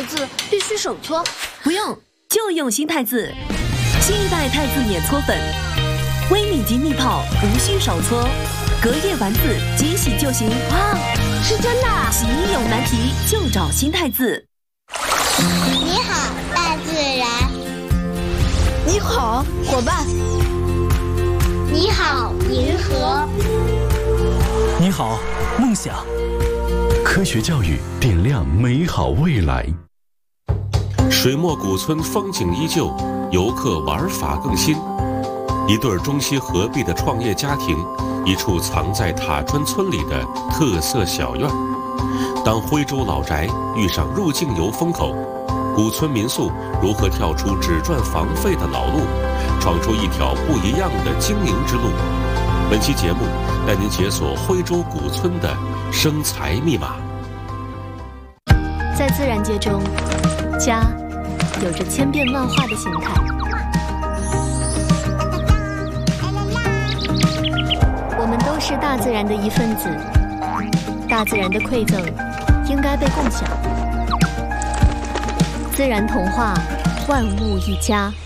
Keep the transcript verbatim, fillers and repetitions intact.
字必须手搓？ 不用，就用新汰字。新一代汰字碾搓粉，微米级密泡，无需手搓，隔夜完字，即洗就行。 哇，是真的！ 洗衣有难题就找新汰字。 你好，大自然。 你好，伙伴。 你好，银河。 你好，梦想。 科学教育点亮美好未来。 水墨古村风景依旧，游客玩法更新。一对中西合璧的创业家庭，一处藏在塔川村里的特色小院。当徽州老宅遇上入境游风口，古村民宿如何跳出只赚房费的老路，闯出一条不一样的经营之路？本期节目带您解锁徽州古村的生财密码。 在自然界中，家有着千变万化的形态。我们都是大自然的一份子，大自然的馈赠应该被共享。自然童话，万物一家。